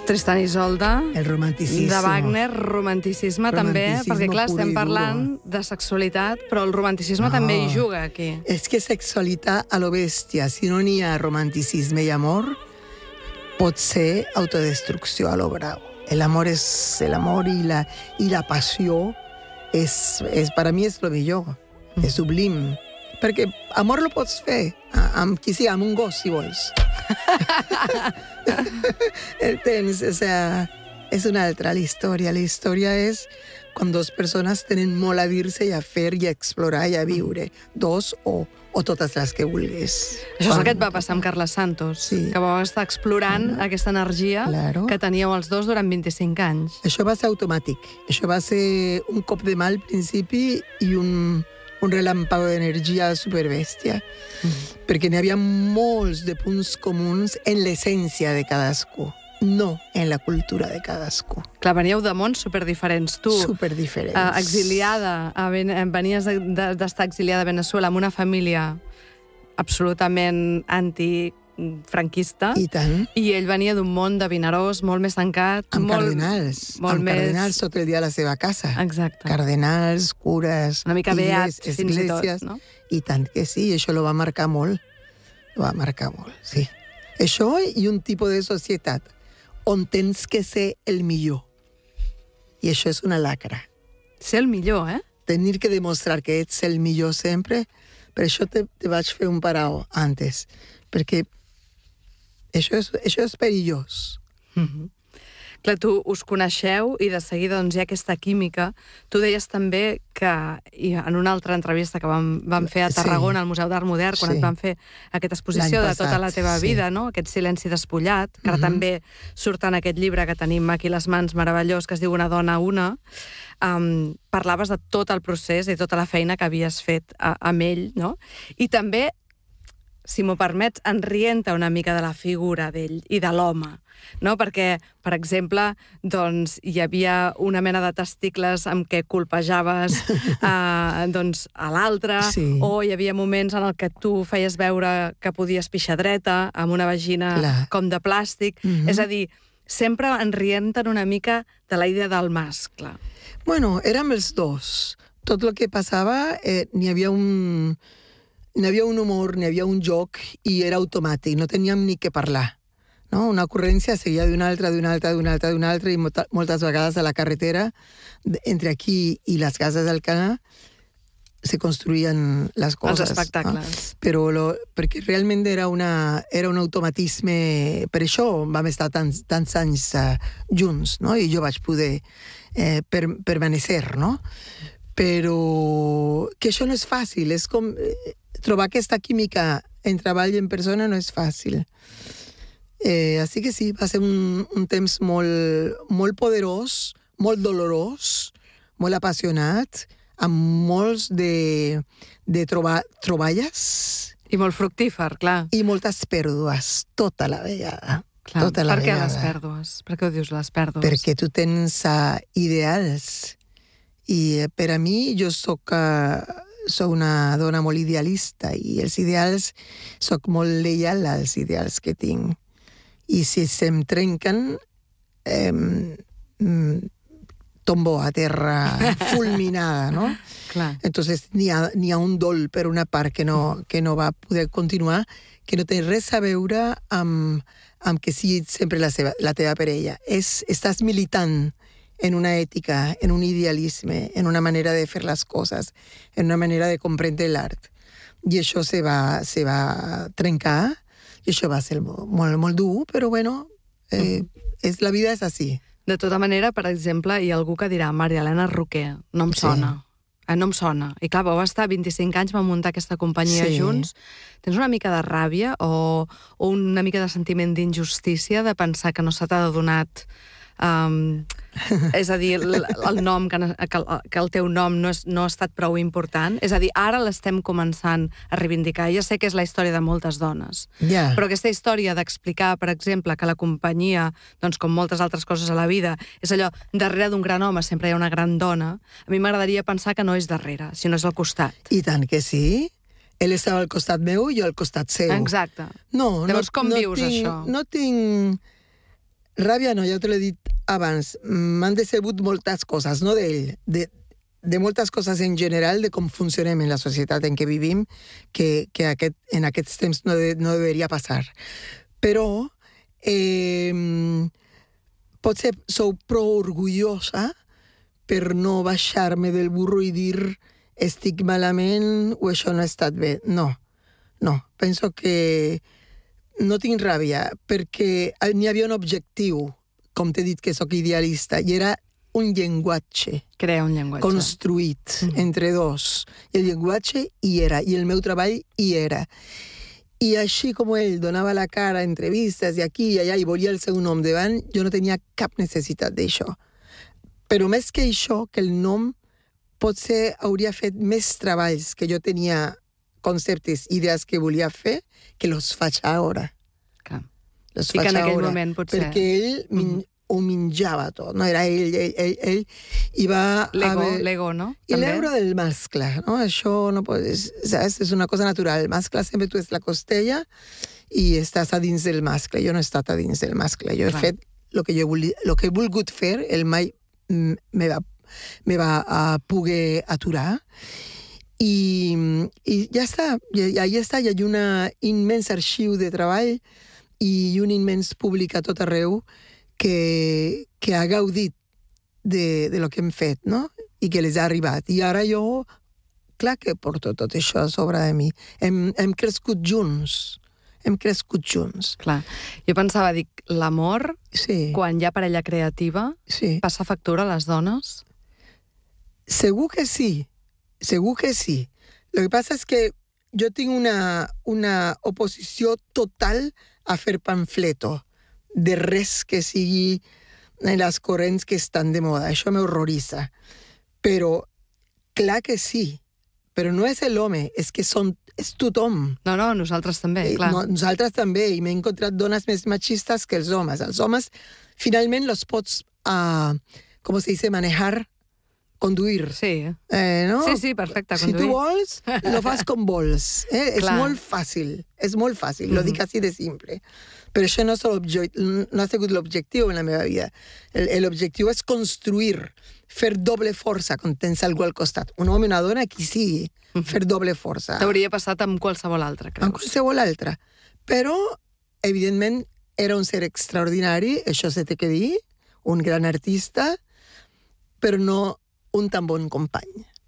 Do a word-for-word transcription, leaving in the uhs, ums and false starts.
Tristan i Isolda, el romanticisme. de Wagner, romanticisme, romanticisme també, perquè clar, estem parlant de sexualitat, però el romanticisme no. també hi juga aquí. És que sexualitat a lo bèstia, si no n'hi ha romanticisme i amor, pot ser autodestrucció a lo bravo. El amor és el amor i la, i la passió, és, és, per a mi és lo millor, mm. és sublim. Perquè amor lo pots fer amb qui sigui, amb un gos, si vols. Entens? O sea, és una altra la història. La història és quan dues persones tenen molt a dir-se i a fer i a explorar i a viure. Dos o, o totes les que vulguis. Això és el que et va passar amb Carles Santos, sí. que vau estar explorant claro. aquesta energia claro. que teníeu els dos durant vint-i-cinc anys. Això va ser automàtic. Això va ser un cop de mà al principi i un... un relàmpago d'energia superbèstia, mm. perquè n'hi havia molts de punts comuns en l'essència de cadascú, no en la cultura de cadascú. Clar, veníeu de mons superdiferents. Tu, superdiferents. Uh, exiliada, a ben, venies d'estar de, de, exiliada a Venezuela amb una família absolutament anti franquista. I tant. I ell venia d'un món de Vinaròs molt més tancat. Amb molt, cardenals. Molt amb més... cardenals tot el dia a la seva casa. Exacte. Cardenals, cures, una mica beats, igles, fins i tot, no? I tant que sí, això lo va marcar molt. Lo va marcar molt, sí. Això i un tipus de societat on tens que ser el millor. I això és una lacra. Ser el millor, eh? Tenir que demostrar que ets el millor sempre, per això te, te vaig fer un parau antes, perquè Això és, això és perillós. Mm-hmm. Clar, tu us coneixeu i de seguida doncs, hi ha aquesta química. Tu deies també que, i en una altra entrevista que vam, vam fer a Tarragona, sí. al Museu d'Art Modern, quan sí. et vam fer aquesta exposició passat, de tota la teva sí. vida, no? Aquest silenci despullat, que ara mm-hmm. també surt en aquest llibre que tenim aquí a les mans, meravellós, que es diu Una dona, una. Um, parlaves de tot el procés i tota la feina que havies fet a, amb ell, no? I també, si m'ho permets, en rienta una mica de la figura d'ell i de l'home, no? Perquè, per exemple, doncs, hi havia una mena de testicles amb què colpejaves uh, doncs, a l'altre, sí. o hi havia moments en el que tu feies veure que podies pixar dreta, amb una vagina Clar. com de plàstic. Mm-hmm. És a dir, sempre en rienten una mica de la idea del mascle. Bueno, érem els dos. Tot el que passava, eh, n'hi havia un... N'hi havia un humor, n'hi havia un joc i era automàtic, no teníem ni què parlar. No? Una ocurrència seguia d'una altra, d'una altra, d'una altra, d'una altra, i moltes vegades a la carretera, entre aquí i les cases del Canà, se construïen les coses. Els espectacles. No? Però lo, perquè realment era, una, era un automatisme, per això vam estar tants, tants anys uh, junts, no? I jo vaig poder eh, per, permanecer, no? Però que això no és fàcil, és com... Eh, trobar aquesta química en treball i en persona no és fàcil. Eh, així que sí, va ser un, un temps molt, molt poderós, molt dolorós, molt apassionat, amb molts de, de troba, troballes. I molt fructífer, clar. I moltes pèrdues, tota la vegada. Clar. Tota la per què vegada. les pèrdues? Per què ho dius, les pèrdues? Perquè tu tens uh, ideals. I uh, per a mi, jo soc... Uh, soc una dona molt idealista i els ideals, soc molt lleial als ideals que tinc. I si se'm trenquen, eh, tombo a terra fulminada, no? Clar. Entonces n'hi ha, n'hi ha un dol per una part que no, que no va poder continuar, que no té res a veure amb, amb que sigui sempre la, seva, la teva parella. És, estàs militant en una ètica, en un idealisme, en una manera de fer les coses, en una manera de comprendre l'art. I això se va, se va trencar, i això va ser molt, molt, molt dur, però bueno, eh, és, la vida és així. De tota manera, per exemple, hi ha algú que dirà Maria Elena Roquer, no em sona. Sí. Eh, no em sona. I clar, vau estar vint-i-cinc anys, vam muntar aquesta companyia sí. junts. Tens una mica de ràbia o, o una mica de sentiment d'injustícia de pensar que no se t'ha donat... Um, és a dir, el, el nom que, que, que el teu nom no, és, no ha estat prou important, és a dir, ara l'estem començant a reivindicar. Ja sé que és la història de moltes dones, yeah. però aquesta història d'explicar, per exemple, que la companyia, doncs com moltes altres coses a la vida, és allò, darrere d'un gran home sempre hi ha una gran dona, a mi m'agradaria pensar que no és darrere, sinó és al costat. I tant que sí. Ell estava al costat meu i jo al costat seu. Exacte. No, Llavors, no, com no vius tinc, això? No tinc... ràbia no, ja te l'he dit abans. M'han decebut moltes coses, no d'ell, de, de moltes coses en general, de com funcionem en la societat en què vivim, que, que aquest, en aquests temps no, de, no deveria passar. Però eh, potser sou prou orgullosa per no baixar-me del burro i dir estic malament o això no ha estat bé. No, no. Penso que no tinc ràbia perquè n'hi havia un objectiu, com t'he dit que sóc idealista, i era un llenguatge. Crear un llenguatge. Construït mm-hmm. entre dos. I el llenguatge hi era, i el meu treball hi era. I així com ell donava la cara a entrevistes i aquí i allà i volia el seu nom davant, jo no tenia cap necessitat d'això. Però més que això, que el nom potser hauria fet més treballs que jo tenia conceptes, idees que volia fer, que los faig ara. Clar. Los I faig que en aquell ara, moment potser... Perquè ell mm-hmm. ho menjava tot, no? Era ell, ell, ell, ell, i va... L'ego, haver... l'ego, no? I l'ego del mascle, no? Això no pots... Saps? És una cosa natural. El mascle sempre tu ets la costella i estàs a dins del mascle. Jo no he estat a dins del mascle. Jo he Clar. fet el que, jo voli... lo que he volgut fer, el mai me va, me va a poder aturar. I, i ja està. I, ja està. Hi ha un immens arxiu de treball i un immens públic a tot arreu que, que ha gaudit de, de lo que hem fet, no? I que les ha arribat. I ara jo, clar que porto tot això a sobre de mi. Hem, hem crescut junts. Hem crescut junts. Clar. Jo pensava, dic, l'amor, sí. quan hi ha parella creativa, sí. passa factura a les dones? Segur que sí. Segur que sí. Lo que passa és que jo tinc una, una oposició total a fer pamfleto de res que sigui en les corrents que estan de moda. Això m'horroritza. Però, clar que sí. Però no és l'home, és que són, és tothom. No, no, nosaltres també, eh, clar. No, nosaltres també, i m'he encontrat dones més machistes que els homes. Els homes, finalment, los pots, uh, com se dice, manejar, conduir. Sí. Eh, no? Sí, sí, perfecte, si conduir. Si tu vols, lo fas com vols. Eh? És molt fàcil, és molt fàcil, mm-hmm. lo dic així de simple. Però això no, no ha sigut l'objectiu en la meva vida. L'objectiu és construir, fer doble força quan tens algú al costat. Un home, una dona, qui sigui, fer doble força. T'hauria passat amb qualsevol altre, creus? Amb qualsevol altre. Però, evidentment, era un ser extraordinari, això s'ha de dir, un gran artista, però no un tan bon company.